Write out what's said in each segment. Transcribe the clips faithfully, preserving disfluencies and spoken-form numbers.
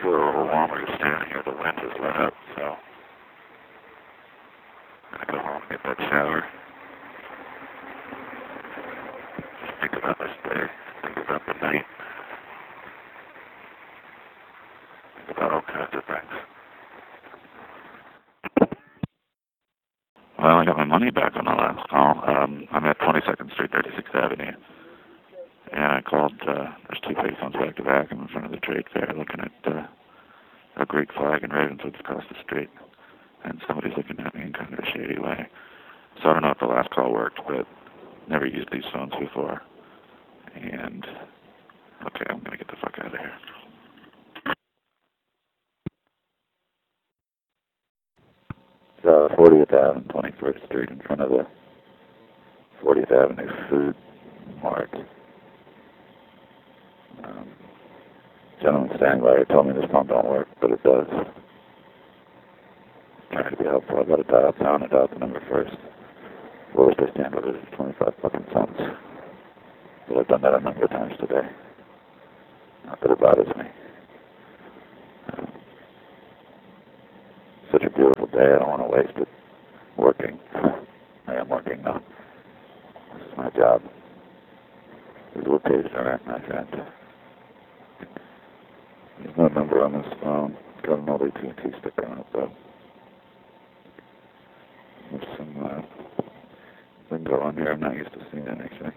feel a little warmer just standing here. The wind has let up, so I'm gonna go home and get that shower. Just think about this day. Think about the night. Think about all kinds of things. Well, I got my money back on the last call. Um, I'm at twenty-second Street, thirty-sixth Avenue. And I called, uh, there's two payphones back to back. I'm in front of the trade fair looking at uh, a Greek flag in Ravenswood across the street. And somebody's looking at me in kind of a shady way. So I don't know if the last call worked, but never used these phones before. And, okay, I'm going to get the fuck out of here. So fortieth Avenue, twenty-first Street, in front of the fortieth Avenue Food Mart. Um, gentleman standing by told me this phone don't work, but it does. Trying to be helpful. I got to dial down and dial the number first. Lowest I stand with it is twenty-five fucking cents. But I've done that a number of times today. Not that it bothers me. Um, such a beautiful day. I don't want to waste it working. I am working now. This is my job. There's a little page there, my friend. There's no number on this phone. It's got an old A T and T sticker on it, though. There's some uh, lingo on here I'm not used to seeing, actually.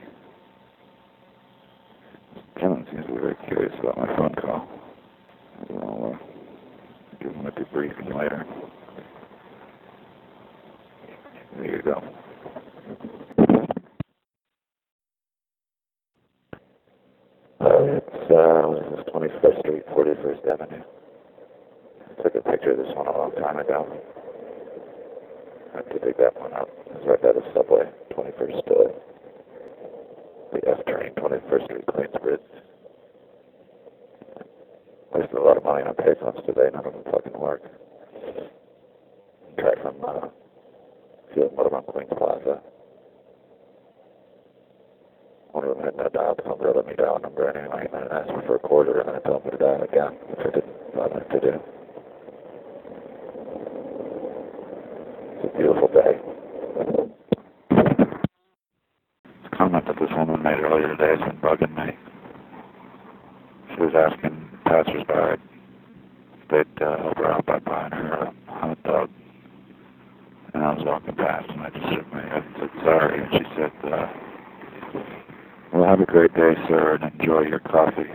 This gentleman seems to be very curious about my phone call. I'll uh, give him a debriefing later. There you go. Uh, it's uh, twenty-first Street, forty-first Avenue. I took a picture of this one a long time ago. I had to dig that one up. It was right by the subway, twenty-first Street. The F train, twenty-first Street, Queensbridge. Wasted a lot of money on payphones today. None of them fucking work. Tried from uh, Field Motor on Queens Plaza. One of them had no dial tone, they let me dial a number anyway, and then it asked me for a quarter, and then it told me to dial again, which I didn't bother to do. It's a beautiful day. This comment that this woman made earlier today has been bugging me. She was asking passersby if they'd uh, help her out by buying her a hot dog. And I was walking past, and I just shook my head and said, sorry, and she said, uh, well, have a great day, sir, and enjoy your coffee.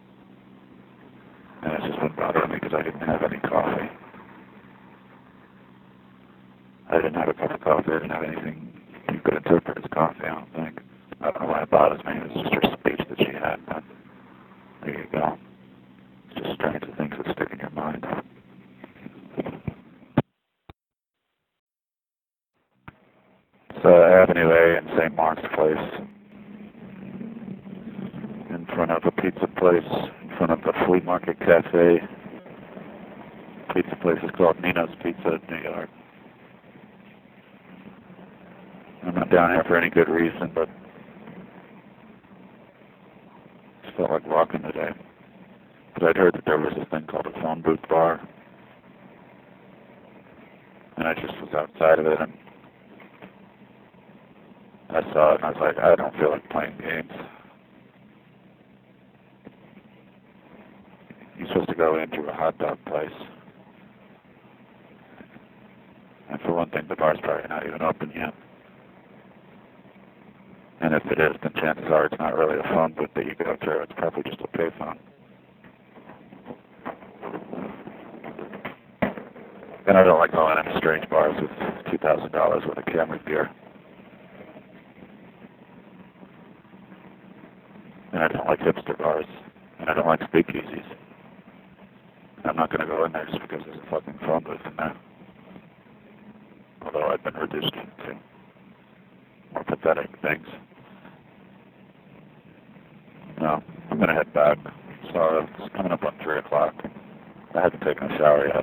And it's just been bothering me because I didn't have any coffee. I didn't have a cup of coffee. I didn't have anything you could interpret as coffee, I don't think. I don't know why it bothers me. It was just her speech that she had, but there you go. It's just strange the things that stick in your mind. It's uh, Avenue A in Saint Mark's Place. In front of a pizza place, in front of the Flea Market Cafe. Pizza place is called Nino's Pizza in New York. I'm not down here for any good reason, but I just felt like walking today. But I'd heard that there was this thing called a phone booth bar. And I just was outside of it, and I saw it, and I was like, I don't feel like playing games. You're supposed to go into a hot dog place. And for one thing, the bar's probably not even open yet. And if it is, then chances are it's not really a phone booth that you go through. It's probably just a payphone. And I don't like going into strange bars with two thousand dollars worth of Cameron beer. And I don't like hipster bars. And I don't like speakeasies. I'm not going to go in there just because there's a fucking phone booth in there. Although I've been reduced to more pathetic things. No, I'm going to head back. So it's coming up on three o'clock. I haven't taken a shower yet.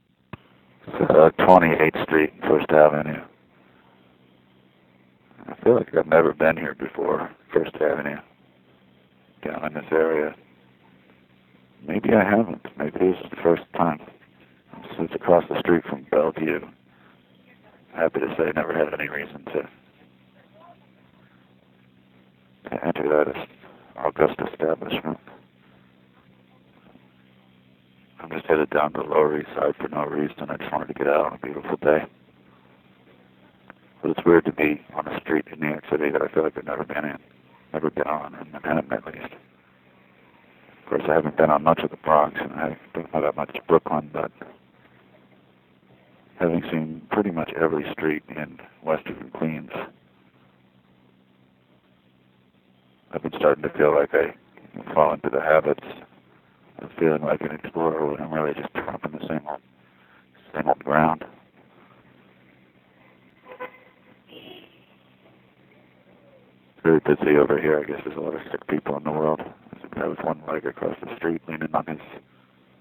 It's uh, twenty-eighth Street, First Avenue. I feel feel like I've never been here before, First Avenue, down in this area. Maybe I haven't. Maybe this is the first time. It's across the street from Bellevue. Happy to say I never had any reason to, to enter that august establishment. I'm just headed down to the Lower East Side for no reason. I just wanted to get out on a beautiful day. But it's weird to be on a street in New York City that I feel like I've never been in. Never been on, in Manhattan at least. Of course, I haven't been on much of the Bronx, and I don't know that much of Brooklyn, but having seen pretty much every street in Western Queens, I've been starting to feel like I fall into the habits of feeling like an explorer when I'm really just tramping the same old, same old ground. It's very busy over here. I guess there's a lot of sick people in the world. There's a guy with one leg across the street leaning on his